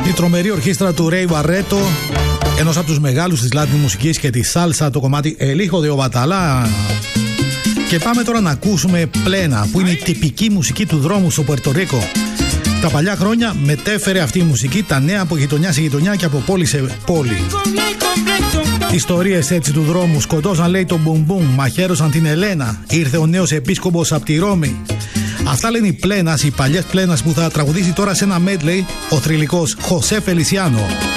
Η τρομερή ορχήστρα του Ρέι Βαρέτο, ενός από τους μεγάλους της Λάτινης μουσικής και της σάλσα, το κομμάτι El Hijo de Obatalá. Και πάμε τώρα να ακούσουμε πλένα, που είναι η τυπική μουσική του δρόμου στο Πουερτο-Ρίκο. Τα παλιά χρόνια μετέφερε αυτή η μουσική τα νέα από γειτονιά σε γειτονιά και από πόλη σε πόλη. Ιστορίες έτσι του δρόμου, σκοτώσαν λέει τον Μπουμπουμ, μαχαίρωσαν την Ελένα, ήρθε ο νέος επίσκοπος από τη Ρώμη. Αυτά λένε οι πλένας, οι παλιές πλένας που θα τραγουδήσει τώρα σε ένα medley ο θρυλικός Χωσέ Φελισιάνο.